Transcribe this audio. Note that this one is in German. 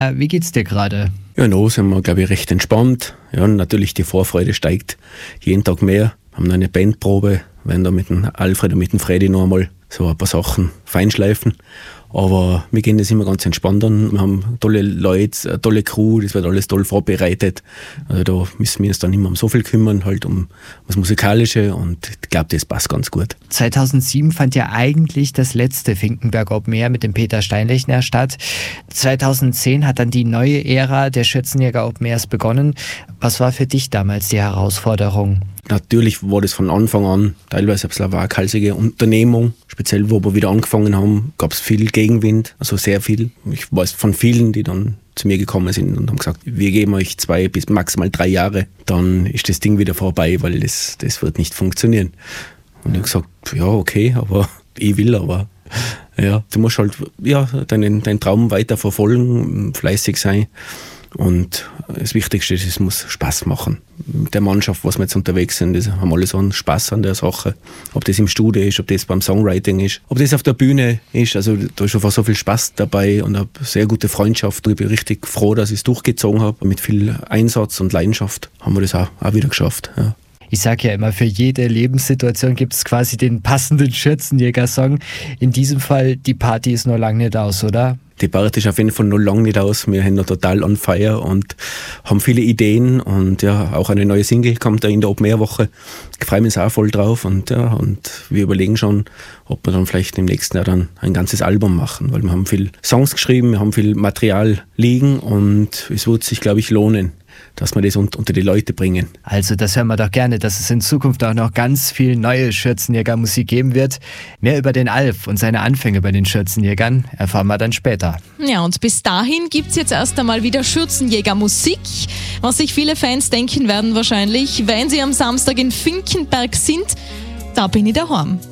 Wie geht's dir gerade? Ja, noch sind wir, glaube ich, recht entspannt. Ja, und natürlich die Vorfreude steigt jeden Tag mehr. Wir haben noch eine Bandprobe, werden da mit dem Alfred und mit dem Freddy noch einmal so ein paar Sachen feinschleifen. Aber wir gehen das immer ganz entspannt an. Wir haben tolle Leute, eine tolle Crew, das wird alles toll vorbereitet. Also da müssen wir uns dann immer um so viel kümmern, halt um das Musikalische, und ich glaube, das passt ganz gut. 2007 fand ja eigentlich das letzte Finkenberg Open Air mit dem Peter Steinlechner statt. 2010 hat dann die neue Ära der Schürzenjäger Open Airs begonnen. Was war für dich damals die Herausforderung? Natürlich war das von Anfang an teilweise ein bisschen eine waghalsige Unternehmung. Speziell, wo wir wieder angefangen haben, gab es viel Gegenwind, also sehr viel. Ich weiß von vielen, die dann zu mir gekommen sind und haben gesagt, wir geben euch 2 bis maximal 3 Jahre, dann ist das Ding wieder vorbei, weil das wird nicht funktionieren. Und ich habe gesagt, ja, okay, aber ich will, aber ja, du musst halt deinen Traum weiter verfolgen, fleißig sein. Und das Wichtigste ist, es muss Spaß machen. Mit der Mannschaft, was wir jetzt unterwegs sind, das haben alle so einen Spaß an der Sache. Ob das im Studio ist, ob das beim Songwriting ist, ob das auf der Bühne ist. Also da ist einfach so viel Spaß dabei und eine sehr gute Freundschaft. Ich bin richtig froh, dass ich es durchgezogen habe. Mit viel Einsatz und Leidenschaft haben wir das auch wieder geschafft. Ja. Ich sage ja immer, für jede Lebenssituation gibt es quasi den passenden Schürzenjäger-Song. In diesem Fall, die Party ist noch lange nicht aus, oder? Die Party ist auf jeden Fall noch lange nicht aus. Wir sind noch total on fire und haben viele Ideen. Und ja, auch eine neue Single kommt da in der Open-Air-Woche. Ich freue mich auch voll drauf. Und wir überlegen schon, ob wir dann vielleicht im nächsten Jahr dann ein ganzes Album machen. Weil wir haben viel Songs geschrieben, wir haben viel Material liegen und es wird sich, glaube ich, lohnen, dass wir das unter die Leute bringen. Also das hören wir doch gerne, dass es in Zukunft auch noch ganz viel neue Schürzenjägermusik geben wird. Mehr über den Alf und seine Anfänge bei den Schürzenjägern erfahren wir dann später. Ja, und bis dahin gibt es jetzt erst einmal wieder Schürzenjägermusik. Was sich viele Fans denken werden wahrscheinlich, wenn sie am Samstag in Finkenberg sind, da bin ich daheim.